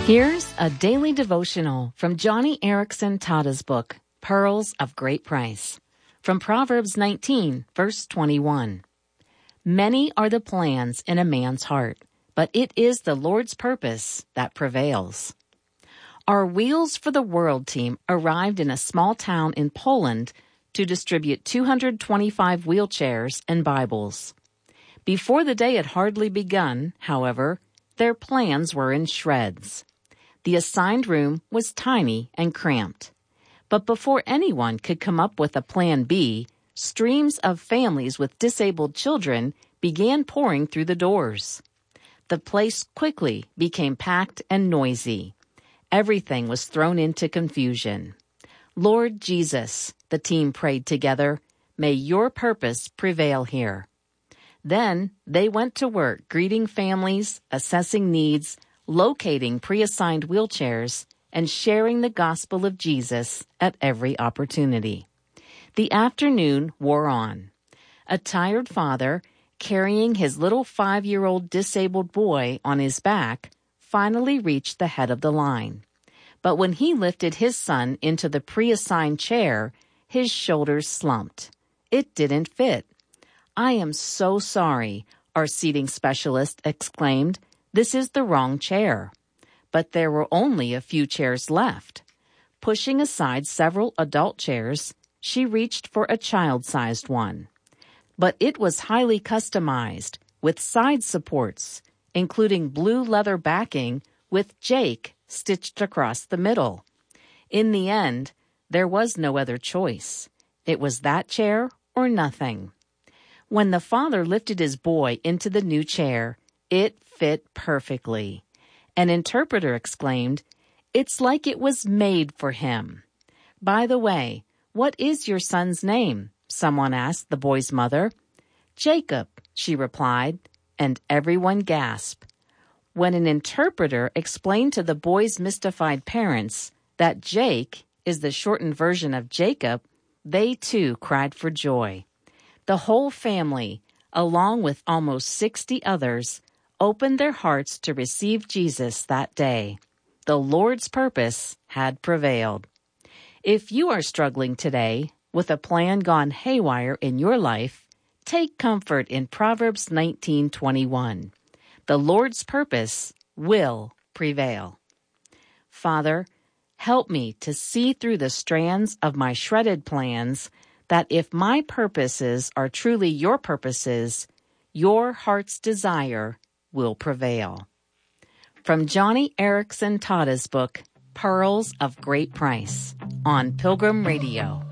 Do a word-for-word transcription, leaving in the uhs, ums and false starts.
Here's a daily devotional from Johnny Erickson Tada's book, Pearls of Great Price, from Proverbs nineteen, verse twenty-one. Many are the plans in a man's heart, but it is the Lord's purpose that prevails. Our Wheels for the World team arrived in a small town in Poland to distribute two hundred twenty-five wheelchairs and Bibles. Before the day had hardly begun, however, their plans were in shreds. The assigned room was tiny and cramped. But before anyone could come up with a plan B, streams of families with disabled children began pouring through the doors. The place quickly became packed and noisy. Everything was thrown into confusion. Lord Jesus, the team prayed together, may your purpose prevail here. Then they went to work greeting families, assessing needs, locating pre-assigned wheelchairs, and sharing the gospel of Jesus at every opportunity. The afternoon wore on. A tired father, carrying his little five-year-old disabled boy on his back, finally reached the head of the line. But when he lifted his son into the pre-assigned chair, his shoulders slumped. It didn't fit. "I am so sorry," our seating specialist exclaimed. "This is the wrong chair." But there were only a few chairs left. Pushing aside several adult chairs, she reached for a child-sized one. But it was highly customized, with side supports, including blue leather backing with Jake stitched across the middle. In the end, there was no other choice. It was that chair or nothing. When the father lifted his boy into the new chair, it fit perfectly. An interpreter exclaimed, "It's like it was made for him." "By the way, what is your son's name?" someone asked the boy's mother. "Jacob," she replied, and everyone gasped. When an interpreter explained to the boy's mystified parents that Jake is the shortened version of Jacob, they too cried for joy. The whole family, along with almost sixty others, opened their hearts to receive Jesus that day. The Lord's purpose had prevailed. If you are struggling today with a plan gone haywire in your life, take comfort in Proverbs nineteen twenty-one. The Lord's purpose will prevail. Father, help me to see through the strands of my shredded plans that if my purposes are truly your purposes, your heart's desire will prevail. From Johnny Erickson Tada's book, Pearls of Great Price, on Pilgrim Radio.